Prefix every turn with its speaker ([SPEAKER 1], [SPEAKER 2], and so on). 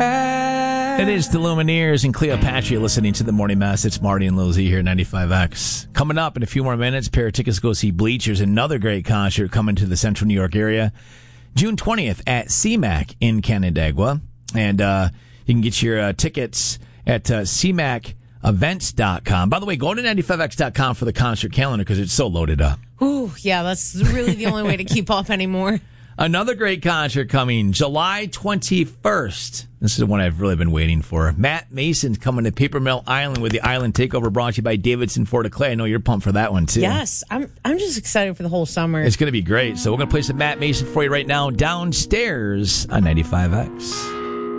[SPEAKER 1] It is the Lumineers and Cleopatra listening to the Morning Mass. It's Marty and Lil Z here at 95X. Coming up in a few more minutes, pair of tickets to go see Bleachers, another great concert coming to the central New York area. June 20th at CMAC in Canandaigua. And you can get your tickets at cmacevents.com. By the way, go to 95x.com for the concert calendar because it's so loaded up.
[SPEAKER 2] Ooh, yeah, that's really the only way to keep up anymore.
[SPEAKER 1] Another great concert coming July 21st. This is the one I've really been waiting for. Matt Mason's coming to Paper Mill Island with the Island Takeover brought to you by Davidson Ford of Clay. I know you're pumped for that one, too.
[SPEAKER 2] Yes, I'm just excited for the whole summer.
[SPEAKER 1] It's going to be great. So we're going to play some Matt Mason for you right now downstairs on 95X.